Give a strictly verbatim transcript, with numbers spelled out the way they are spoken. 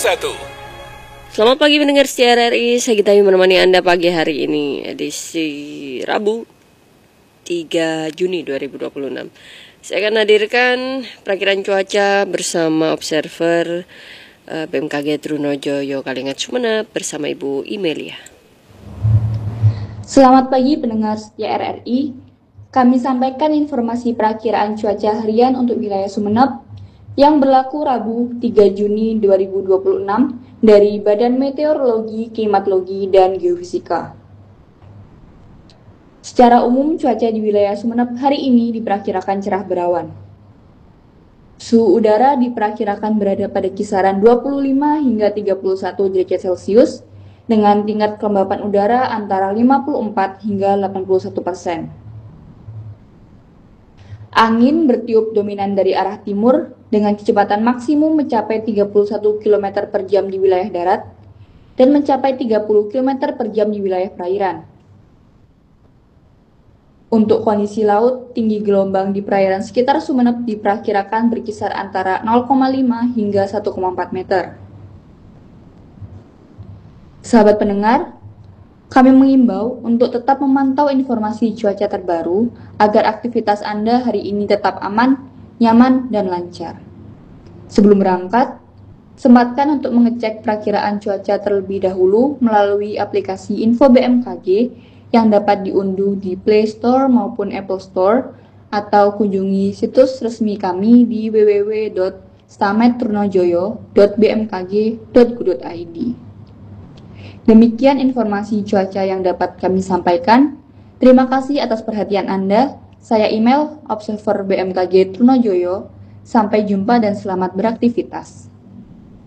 satu. Selamat pagi pendengar C R R I, saya Gitayu menemani Anda pagi hari ini, edisi Rabu tiga Juni dua ribu dua puluh enam. Saya akan hadirkan perakiran cuaca bersama observer uh, B M K G Trunojoyo Kalingat Sumeneb bersama Ibu Imelia. Selamat pagi pendengar C R R I, kami sampaikan informasi perakiraan cuaca harian untuk wilayah Sumeneb yang berlaku Rabu tiga Juni dua ribu dua puluh enam dari Badan Meteorologi, Klimatologi, dan Geofisika. Secara umum, cuaca di wilayah Sumeneb hari ini diperkirakan cerah berawan. Suhu udara diperkirakan berada pada kisaran dua puluh lima hingga tiga puluh satu derajat Celcius dengan tingkat kelembapan udara antara lima puluh empat hingga delapan puluh satu persen. Angin bertiup dominan dari arah timur dengan kecepatan maksimum mencapai tiga puluh satu kilometer per jam di wilayah darat dan mencapai tiga puluh kilometer per jam di wilayah perairan. Untuk kondisi laut, tinggi gelombang di perairan sekitar Sumeneb diperkirakan berkisar antara nol koma lima hingga satu koma empat meter. Sahabat pendengar, kami mengimbau untuk tetap memantau informasi cuaca terbaru agar aktivitas Anda hari ini tetap aman, nyaman, dan lancar. Sebelum berangkat, sempatkan untuk mengecek perakiraan cuaca terlebih dahulu melalui aplikasi Info B M K G yang dapat diunduh di Play Store maupun Apple Store atau kunjungi situs resmi kami di w w w titik stamet trunojoyo titik b m k g titik go titik i d. Demikian informasi cuaca yang dapat kami sampaikan. Terima kasih atas perhatian Anda. Saya email observer B M K G Trunojoyo. Sampai jumpa dan selamat beraktivitas.